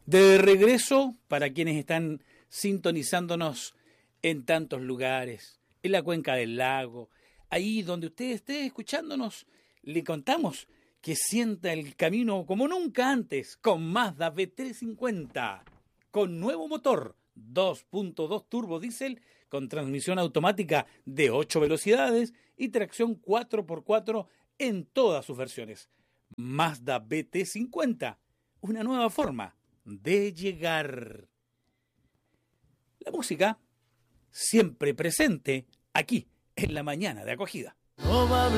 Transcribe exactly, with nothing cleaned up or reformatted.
De regreso, para quienes están sintonizándonos en tantos lugares, en la cuenca del lago, ahí donde usted esté escuchándonos, le contamos que sienta el camino como nunca antes con Mazda B trescientos cincuenta, con nuevo motor dos punto dos turbo diésel, con transmisión automática de ocho velocidades y tracción cuatro por cuatro en todas sus versiones. Mazda B T cincuenta, una nueva forma de llegar. La música siempre presente aquí en la mañana de acogida.